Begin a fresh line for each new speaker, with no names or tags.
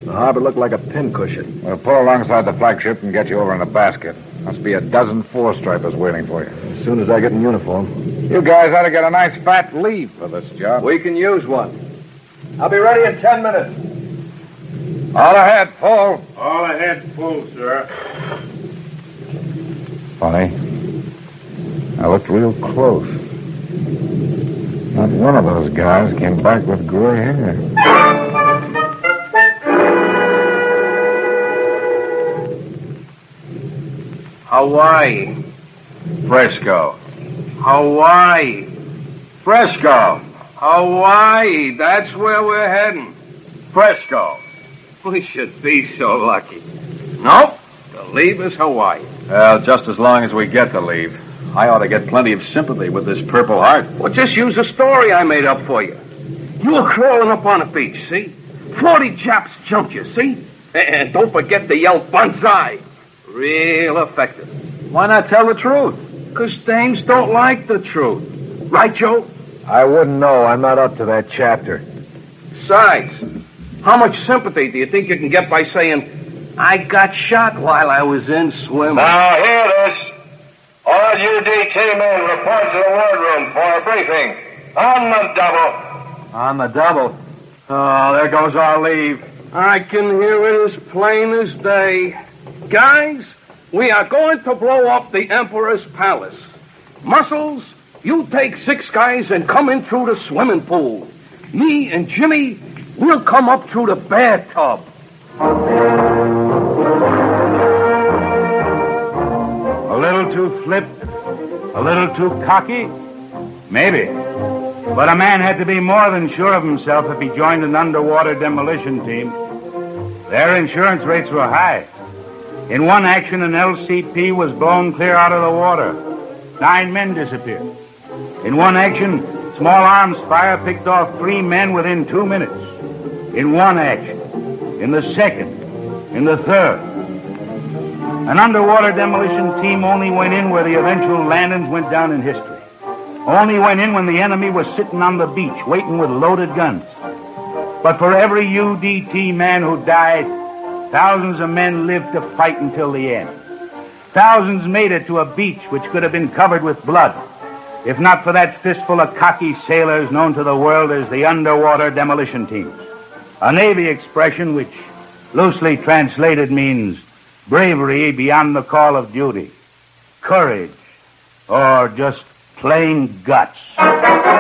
The harbor looked like a pincushion.
We'll pull alongside the flagship and get you over in a basket. Must be a dozen four-stripers waiting for you.
As soon as I get in uniform.
You guys ought to get a nice fat leave for this job.
We can use one. I'll be ready in 10 minutes.
All ahead, full.
All ahead, full, sir.
Funny. I looked real close. Not one of those guys came back with gray hair.
Hawaii.
Fresco.
Hawaii.
Fresco.
Hawaii. That's where we're heading.
Fresco.
We should be so lucky. Nope. The leave is Hawaii.
Well, just as long as we get the leave. I ought to get plenty of sympathy with this Purple Heart.
Well, just use a story I made up for you. You were crawling up on a beach, see? 40 Japs jumped you, see? And don't forget to yell banzai. Real effective.
Why not tell the truth?
Because dames don't like the truth. Right, Joe?
I wouldn't know. I'm not up to that chapter.
Besides, how much sympathy do you think you can get by saying, I got shot while I was in swimming?
Now, hear this. All UDT men report to the wardroom for a briefing. On the double.
On the double. Oh, there goes our leave.
I can hear it as plain as day. Guys, we are going to blow up the Emperor's Palace. Muscles, you take 6 guys and come in through the swimming pool. Me and Jimmy, we'll come up through the bathtub.
A little too flip, a little too cocky? Maybe. But a man had to be more than sure of himself if he joined an underwater demolition team. Their insurance rates were high. In one action, an LCP was blown clear out of the water. 9 men disappeared. In one action, small arms fire picked off 3 men within 2 minutes. In one action. In the second. In the third. An underwater demolition team only went in where the eventual landings went down in history. Only went in when the enemy was sitting on the beach, waiting with loaded guns. But for every UDT man who died, thousands of men lived to fight until the end. Thousands made it to a beach which could have been covered with blood, if not for that fistful of cocky sailors known to the world as the underwater demolition teams. A Navy expression which, loosely translated, means bravery beyond the call of duty, courage, or just plain guts.